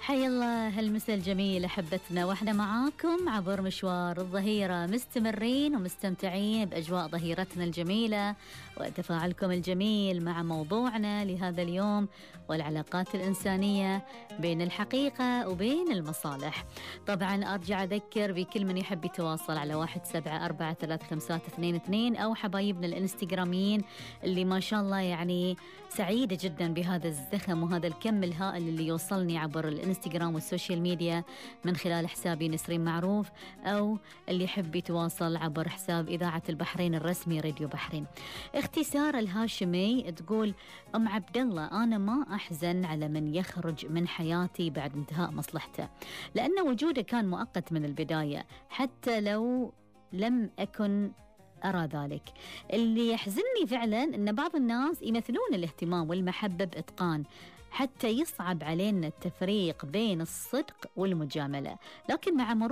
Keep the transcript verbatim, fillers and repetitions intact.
حيا الله هالمساء الجميل أحبتنا، وإحنا معاكم عبر مشوار الظهيرة، مستمرين ومستمتعين بأجواء ظهيرتنا الجميلة وتفاعلكم الجميل مع موضوعنا لهذا اليوم، والعلاقات الإنسانية بين الحقيقة وبين المصالح. طبعا أرجع أذكر بكل من يحب يتواصل على واحد سبعة أربعة ثلاث خمسات اثنين اثنين، أو حبايبنا الإنستغراميين اللي ما شاء الله يعني سعيدة جدا بهذا الزخم وهذا الكم الهائل اللي يوصلني عبر الانستغرام والسوشيال ميديا من خلال حسابي نسرين معروف، أو اللي يحب يتواصل عبر حساب إذاعة البحرين الرسمي راديو بحرين. اختصار الهاشمي تقول: أم عبد الله، أنا ما أحزن على من يخرج من حياتي بعد انتهاء مصلحته، لأن وجوده كان مؤقت من البداية حتى لو لم أكن أرى ذلك. اللي يحزنني فعلا أن بعض الناس يمثلون الاهتمام والمحبة بإتقان حتى يصعب علينا التفريق بين الصدق والمجاملة، لكن مع